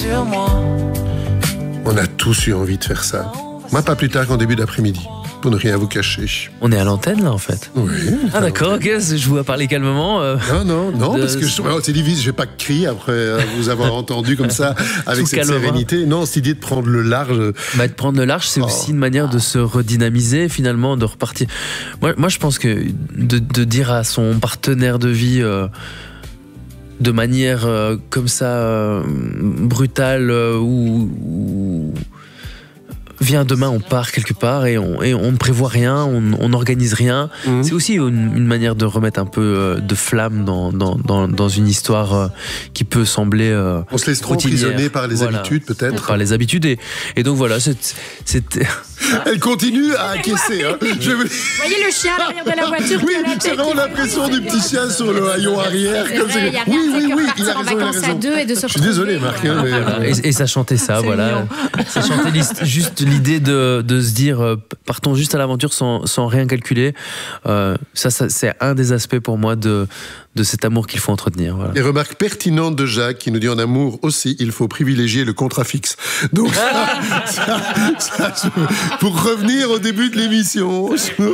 sur moi. On a tous eu envie de faire ça. Moi, pas plus tard qu'en début d'après-midi, pour ne rien vous cacher. On est à l'antenne là en fait. Oui. Ah d'accord, ok, je vous parler calmement. Non, parce que c'est difficile, je vais pas crier après vous avoir entendu comme ça, avec cette sérénité. Non, cette idée de prendre le large. De prendre le large, c'est aussi une manière de se redynamiser, finalement, de repartir. Moi je pense que de dire à son partenaire de vie de manière comme ça, brutale, ou viens demain, on part quelque part et on ne prévoit rien, on n'organise rien. C'est aussi une manière de remettre un peu de flamme dans une histoire qui peut sembler on se laisse trop emprisonner par les habitudes, peut-être. Par les habitudes et donc voilà, c'était... Elle continue à encaisser. Hein. Vous voyez le chien à l'arrière de la voiture? Oui, j'ai vraiment l'impression du petit chien sur le haillon arrière. Oui, il a raison. À deux et de se je suis désolé, Marc. Et ça chantait ça, voilà. Ça chantait juste l'idée de se dire partons juste à l'aventure sans rien calculer. Ça, c'est un des aspects pour moi de cet amour qu'il faut entretenir. Voilà. Les remarques pertinentes de Jacques qui nous dit en amour aussi, il faut privilégier le contrat fixe. Donc, pour revenir au début de l'émission,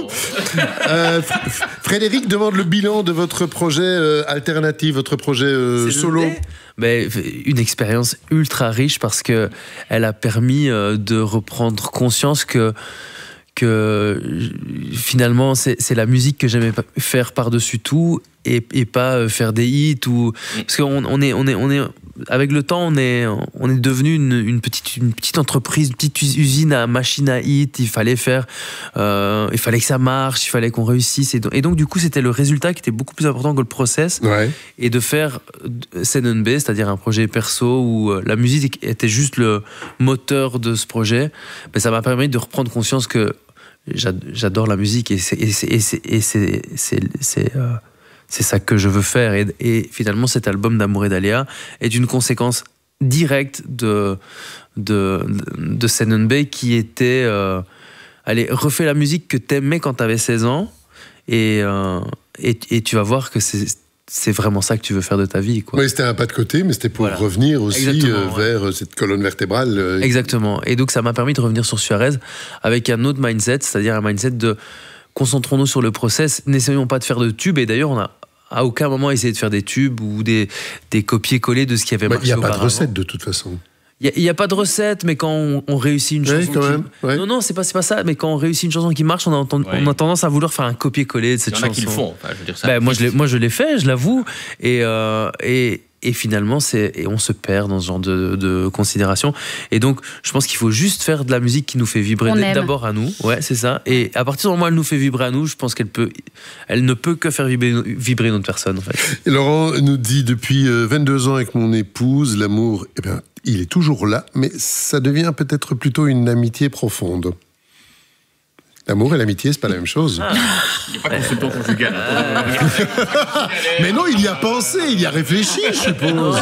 Frédéric demande le bilan de votre projet alternatif, votre projet solo. Mais une expérience ultra riche parce que elle a permis de reprendre conscience que finalement c'est la musique que j'aimais faire par-dessus tout et pas faire des hits ou parce qu'on est avec le temps on est devenu une petite entreprise, une petite usine à machine à hits. Il fallait que ça marche, il fallait qu'on réussisse et donc du coup c'était le résultat qui était beaucoup plus important que le process. Ouais. Et de faire SNNB, c'est-à-dire un projet perso où la musique était juste le moteur de ce projet, mais ça m'a permis de reprendre conscience que j'adore la musique et c'est ça que je veux faire et finalement cet album d'Amour et d'Aléa est une conséquence directe de SNNB qui était allez, refais la musique que t'aimais quand t'avais 16 ans et tu vas voir que c'est vraiment ça que tu veux faire de ta vie, quoi. Oui, c'était un pas de côté, mais c'était pour revenir aussi vers cette colonne vertébrale. Exactement. Et donc, ça m'a permis de revenir sur Suarez avec un autre mindset, c'est-à-dire un mindset de concentrons-nous sur le process, n'essayons pas de faire de tubes. Et d'ailleurs, on a à aucun moment essayé de faire des tubes ou des copier-coller de ce qui avait marché auparavant. Il n'y a pas de recette, de toute façon. Il n'y a pas de recette, mais quand on réussit une chanson Non, c'est pas ça, mais quand on réussit une chanson qui marche, on a tendance à vouloir faire un copier-coller de cette chanson. Il y en a qui le font, je veux dire ça. Moi je l'ai fait, je l'avoue, et finalement on se perd dans ce genre de considération. Et donc je pense qu'il faut juste faire de la musique qui nous fait vibrer d'abord à nous, ouais, c'est ça. Et à partir du moment où elle nous fait vibrer à nous, je pense elle ne peut que faire vibrer notre personne, en fait. Et Laurent nous dit depuis 22 ans avec mon épouse, l'amour, il est toujours là, mais ça devient peut-être plutôt une amitié profonde. L'amour et l'amitié, c'est pas la même chose. Il n'y a pas consultant conjugal. Mais non, il y a pensé, il y a réfléchi, je suppose.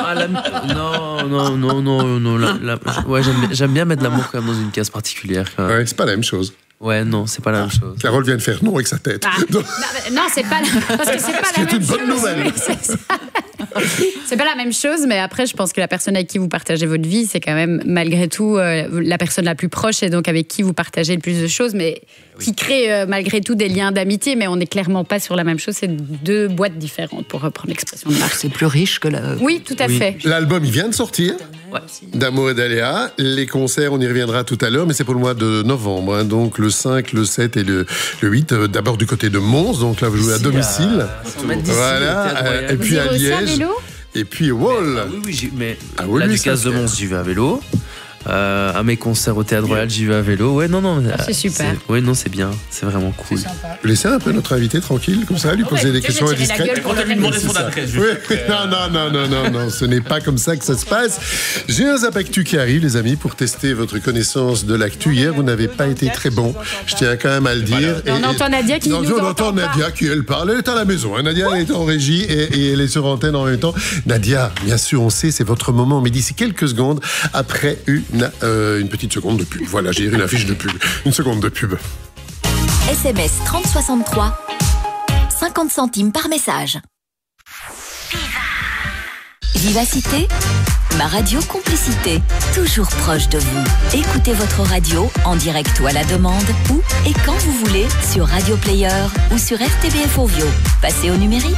Non. J'aime bien mettre l'amour quand même dans une case particulière. Ouais, c'est pas la même chose. Ouais, non, c'est pas la même chose. Carole vient de faire non avec sa tête. Non, c'est pas parce que c'est pas la même chose. C'est une bonne nouvelle. C'est pas la même chose, mais après, je pense que la personne avec qui vous partagez votre vie, c'est quand même malgré tout la personne la plus proche et donc avec qui vous partagez le plus de choses, mais qui crée malgré tout des liens d'amitié, mais on n'est clairement pas sur la même chose. C'est deux boîtes différentes, pour reprendre l'expression de Marc. C'est plus riche que la... Oui, tout à fait. L'album, il vient de sortir. Ouais. D'Amour et d'Aléa. Les concerts, on y reviendra tout à l'heure, mais c'est pour le mois de novembre. Hein, donc le 5, le 7 et le 8. D'abord du côté de Mons, donc là vous jouez à domicile. Voilà. Et puis à Liège. Et puis Wall. Oui, mais la Ducasse de Mons, j'y vais à vélo. À mes concerts au Théâtre Royal, j'y vais à vélo. Ouais, non. C'est super. Ouais, non, c'est bien. C'est vraiment cool. Laissez un peu notre invité tranquille, comme ça, lui poser des questions indiscrètes. Quand tu lui demandais son adresse. Non, ce n'est pas comme ça que ça se passe. J'ai un Zap Actu qui arrive, les amis, pour tester votre connaissance de l'actu. Hier, vous n'avez pas été très bon. Je tiens quand même à le dire. On entend Nadia qui nous entend. On entend Nadia qui, elle parle. Elle est à la maison. Nadia, elle est en régie et elle est sur antenne en même temps. Nadia, bien sûr, on sait, c'est votre moment. Mais d'ici quelques secondes, après une petite seconde de pub. Voilà, j'ai une affiche de pub. Une seconde de pub. SMS 3063, 50 centimes par message. Vivacité, Ma radio Complicité, toujours proche de vous. Écoutez votre radio en direct ou à la demande, où et quand vous voulez, sur Radio Player ou sur RTBF Ovio. Passez au numérique.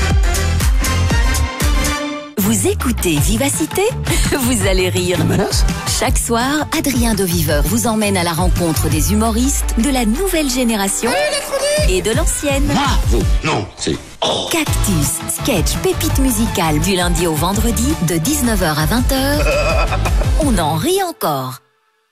Vous écoutez Vivacité? Vous allez rire. Chaque soir, Adrien de Viveur vous emmène à la rencontre des humoristes de la nouvelle génération et de l'ancienne. Non, c'est... Cactus, sketch, pépite musicale du lundi au vendredi de 19h à 20h. On en rit encore.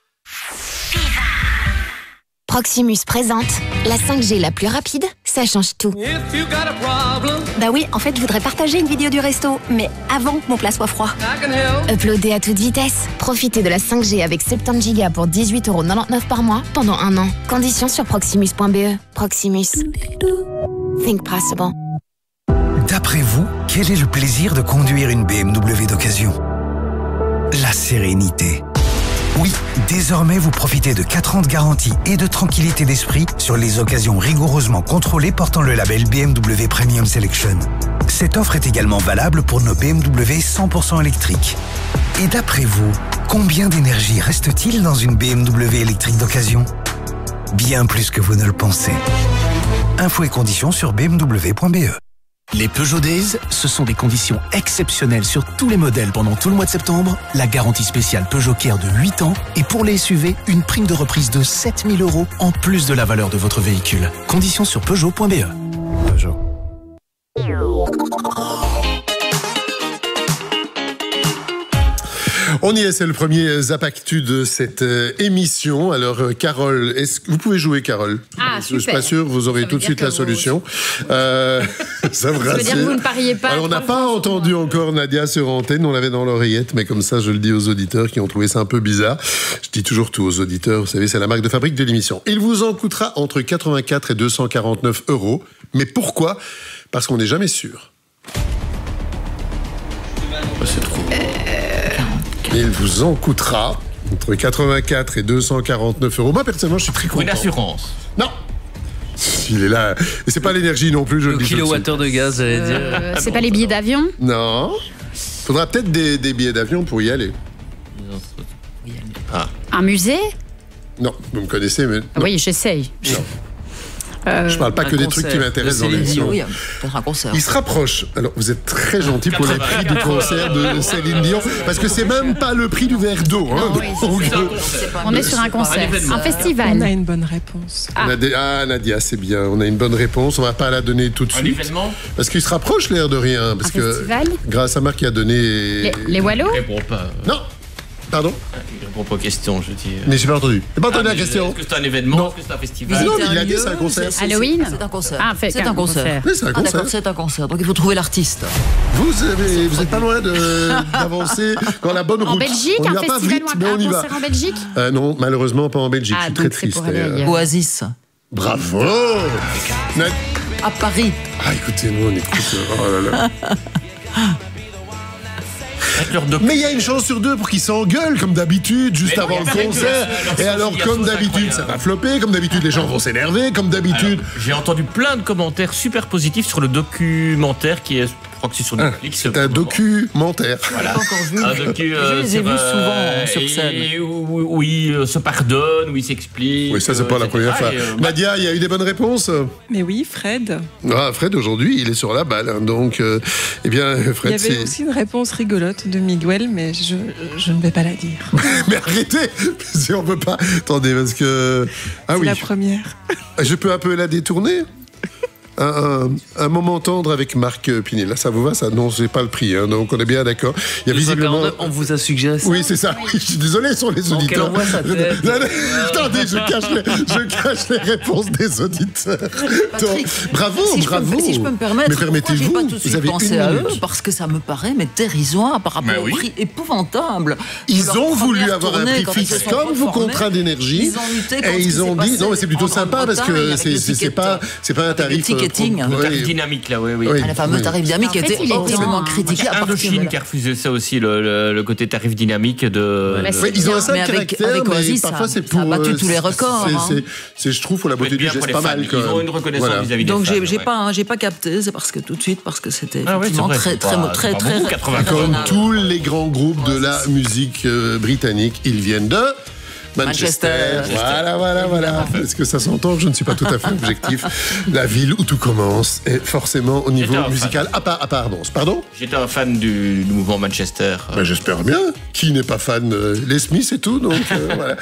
Proximus présente la 5G la plus rapide, ça change tout. Bah oui, en fait, je voudrais partager une vidéo du resto, mais avant que mon plat soit froid. Uploader à toute vitesse. Profitez de la 5G avec 70 Go pour 18,99€ par mois pendant 1 an. Conditions sur proximus.be. Proximus. Think possible. D'après vous, quel est le plaisir de conduire une BMW d'occasion? La sérénité. Oui, désormais vous profitez de 4 ans de garantie et de tranquillité d'esprit sur les occasions rigoureusement contrôlées portant le label BMW Premium Selection. Cette offre est également valable pour nos BMW 100% électriques. Et d'après vous, combien d'énergie reste-t-il dans une BMW électrique d'occasion? Bien plus que vous ne le pensez. Infos et conditions sur bmw.be. Les Peugeot Days, ce sont des conditions exceptionnelles sur tous les modèles pendant tout le mois de septembre, la garantie spéciale Peugeot Care de 8 ans et pour les SUV, une prime de reprise de 7 000 € en plus de la valeur de votre véhicule. Conditions sur Peugeot.be. Peugeot. On y est, c'est le premier Zap Actu de cette émission. Alors, Carole, est-ce que vous pouvez jouer, Carole? Ah, super. Je suis pas sûr, vous aurez tout de suite la solution. Ça me rassure. Ça veut dire que vous ne pariez pas. Alors, on n'a pas entendu encore Nadia sur antenne, on l'avait dans l'oreillette, mais comme ça, je le dis aux auditeurs qui ont trouvé ça un peu bizarre. Je dis toujours tout aux auditeurs, vous savez, c'est la marque de fabrique de l'émission. Il vous en coûtera entre 84 et 249 €. Mais pourquoi? Parce qu'on n'est jamais sûr. C'est trop. Il vous en coûtera entre 84 et 249 €. Moi, personnellement, je suis très content. Pour une assurance. Non. Il est là. Et c'est pas l'énergie non plus, je le dis. Le kilowattheure de gaz, j'allais dire. C'est pas les billets d'avion? Non. Faudra peut-être des billets d'avion pour y aller. Un musée? Non, vous me connaissez, mais... Ah oui, j'essaye. Non. Je parle pas que des trucs qui m'intéressent dans l'émission. Oui, peut-être un concert. Il se rapproche. Alors, vous êtes très gentil pour le prix du concert de Céline Dion, parce que c'est même pas le prix du verre d'eau. Hein, on est sur un concert, un festival. On a une bonne réponse. Nadia, c'est bien. On a une bonne réponse. On va pas la donner tout de suite. Un événement? Parce qu'il se rapproche, l'air de rien. Parce Un festival? Grâce à Marc qui a donné... Les Wallos? Je réponds pas. Non. Pardon? Je réponds pas aux questions, je dis. Mais j'ai pas entendu. J'ai pas entendu la Est-ce question. que c'est un événement? Est-ce que c'est un festival? Non, mais il a dit c'est un concert. Halloween? C'est un concert. Ah, c'est un concert. Oui, c'est un concert. C'est un concert. Donc il faut trouver l'artiste. Vous êtes pas loin d'avancer dans la bonne route. En Belgique, on y un va pas festival vite, ou mais un on y va. concert en Belgique? Non, malheureusement pas en Belgique. Je suis très donc c'est triste. pour aller ailleurs. Oasis. Bravo. À Paris. Ah, écoutez-nous, on écoute. Oh là là. Mais il y a une chance sur deux pour qu'ils s'engueulent comme d'habitude juste avant le concert. Et alors comme d'habitude ça va flopper, comme d'habitude les gens vont s'énerver, comme d'habitude. J'ai entendu plein de commentaires super positifs sur le documentaire qui est, je crois que c'est sur Netflix. C'est un documentaire. Voilà. Pas encore vu. Un docu, Je les ai vus souvent sur scène. Où il se pardonne, où il s'explique. Oui, ça c'est pas la première fois. Nadia, il y a eu des bonnes réponses? Mais oui, Fred. Ah, Fred aujourd'hui il est sur la balle, hein, donc eh bien Fred. Il y avait aussi une réponse rigolote de Miguel, mais je ne vais pas la dire. Mais arrêtez, si on peut pas. Attendez, parce que c'est la première. Je peux un peu la détourner. Un moment tendre avec Marc Pinel. Là, ça vous va, ça? Non, c'est pas le prix, hein, donc on est bien d'accord. Il y a visiblement... On vous a suggéré ça. Oui, c'est ça. Oui, je suis désolé sur les auditeurs. Attendez, je cache les réponses des auditeurs. Donc, bravo, bravo. Si je peux me permettre, mais permettez-vous, pas tout de suite vous avez pensé à eux, parce que ça me paraît dérisoire par rapport au prix épouvantable. Ils ont voulu avoir un prix fixe comme vos contrats d'énergie. Et ils ont dit, non, mais c'est plutôt sympa parce que c'est pas un tarif marketing. Le tarif dynamique, là, oui. Le fameux tarif dynamique qui était extrêmement critiqué. Indochine qui a refusé ça aussi, le côté tarif dynamique de. Ils ont un seul caractère, mais parfois c'est pour. Ça a battu tous les records. Je trouve, pour la beauté du geste, pas mal. Ils ont une reconnaissance vis-à-vis des fans. Donc j'ai pas capté, c'est parce que c'était effectivement très comme tous les grands groupes de la musique britannique, ils viennent de Manchester. Voilà. Est-ce que ça s'entend? Je ne suis pas tout à fait objectif. La ville où tout commence, et forcément au niveau musical. Pardon? J'étais un fan du mouvement Manchester. J'espère bien. Qui n'est pas fan? Les Smiths et tout, donc voilà.